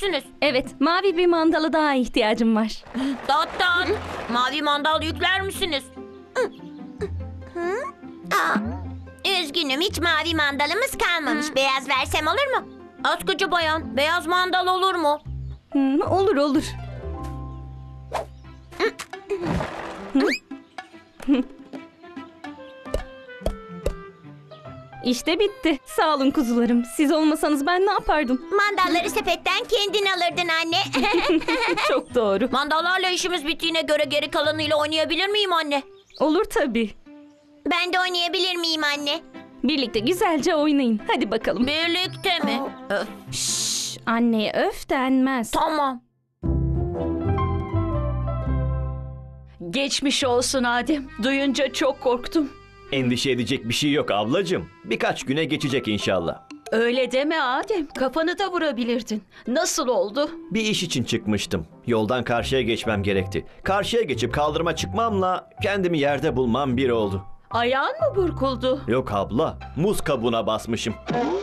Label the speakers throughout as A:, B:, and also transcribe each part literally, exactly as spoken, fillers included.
A: müsünüz?
B: Evet, mavi bir mandala daha ihtiyacım var.
A: Tat tat. Mavi mandal yükler misiniz?
C: Aa, üzgünüm, hiç mavi mandalımız kalmamış. Beyaz versem olur mu?
A: Askıcı bayan, beyaz mandal olur mu?
B: Hmm, olur olur. İşte bitti. Sağ olun kuzularım. Siz olmasanız ben ne yapardım?
C: Mandalları sepetten kendin alırdın anne.
B: Çok doğru.
A: Mandallarla işimiz bittiğine göre geri kalanıyla oynayabilir miyim anne?
B: Olur tabii.
C: Ben de oynayabilir miyim anne?
B: Birlikte güzelce oynayın. Hadi bakalım.
A: Birlikte mi? Öf,
B: Şşş, anneye öf denmez.
A: tamam.
D: Geçmiş olsun Adem. Duyunca çok korktum.
E: Endişe edecek bir şey yok ablacığım. Birkaç güne geçecek inşallah.
D: Öyle deme Adem. Kafanı da vurabilirdin. Nasıl oldu?
E: Bir iş için çıkmıştım. Yoldan karşıya geçmem gerekti. Karşıya geçip kaldırıma çıkmamla kendimi yerde bulmam bir oldu.
D: Ayağın mı burkuldu?
E: Yok abla, muz kabuğuna basmışım.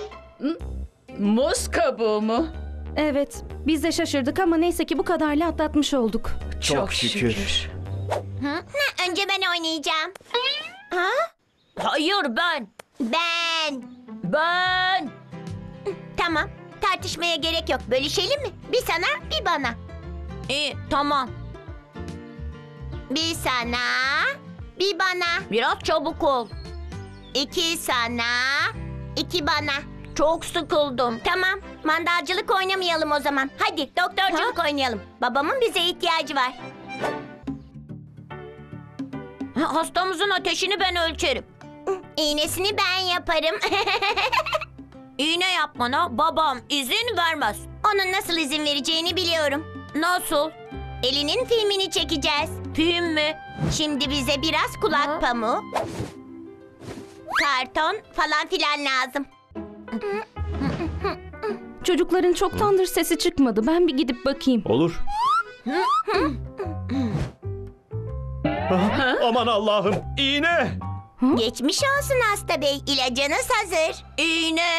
D: Muz kabuğu mu?
B: Evet, biz de şaşırdık ama neyse ki bu kadarla atlatmış olduk.
E: Çok şükür.
C: Hı? Ha, önce ben oynayacağım. Ha?
A: Hayır ben.
C: Ben.
A: Ben.
C: Tamam, tartışmaya gerek yok. Bölüşelim mi? Bir sana, bir bana.
A: İyi, tamam.
C: Bir sana, bir bana.
A: Biraz çabuk ol.
C: İki sana, iki bana.
A: Çok sıkıldım.
C: Tamam, mandalcılık oynamayalım o zaman. Hadi doktorculuk oynayalım. Babamın bize ihtiyacı var.
A: Ha, Hastamızın ateşini ben ölçerim.
C: İğnesini ben yaparım.
A: İğne yapmana babam izin vermez.
C: Onun nasıl izin vereceğini biliyorum.
A: Nasıl?
C: Elinin filmini çekeceğiz.
A: Film mi?
C: Şimdi bize biraz kulak
A: Ha?
C: pamuğu, karton falan filan lazım.
B: Çocukların çoktandır sesi çıkmadı. Ben bir gidip bakayım.
E: Olur. Ah, aman Allah'ım, iğne!
C: Geçmiş olsun hasta bey. İlacınız hazır.
A: İğne.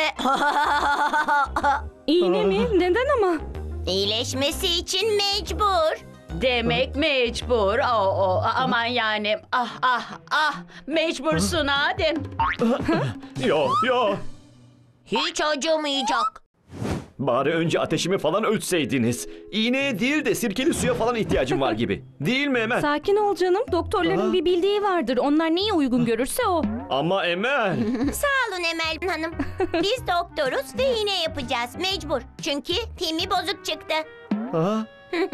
B: İğne mi? Neden ama?
C: İyileşmesi için mecbur.
D: Demek mecbur. O, o, aman yani. Ah ah ah. Mecbursun Adem.
E: Yo yo.
A: Hiç acımayacak.
E: Bari önce ateşimi falan ölçseydiniz. İğneye değil de sirkeli suya falan ihtiyacım var gibi. Değil mi Emel?
B: Sakin ol canım. Doktorların
E: Aha.
B: bir bildiği vardır. Onlar neyi uygun görürse o.
E: Ama Emel.
C: Sağ olun Emel Hanım. Biz doktoruz ve iğne yapacağız. Mecbur. Çünkü filmi bozuk çıktı.
E: Ha?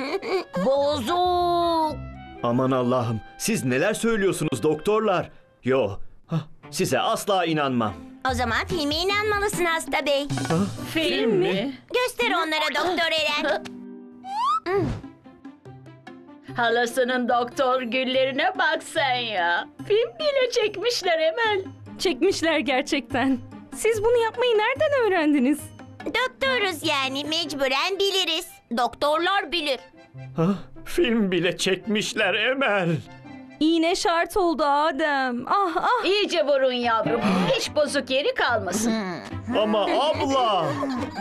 A: Bozuk.
E: Aman Allah'ım, siz neler söylüyorsunuz doktorlar? Yo, hah, size asla inanmam.
C: O zaman filme inanmalısın hasta bey.
D: Film mi?
C: Göster onlara Doktor Eren.
D: Halasının doktor güllerine bak sen ya. Film bile çekmişler Emel.
B: Çekmişler gerçekten. Siz bunu yapmayı nereden öğrendiniz?
C: Doktoruz yani, mecburen biliriz.
A: Doktorlar bilir.
E: Ha? Film bile çekmişler Emel.
B: İğne şart oldu Adem. Ah ah.
D: İyice vurun yavrum. Hiç bozuk yeri kalmasın.
E: Ama abla.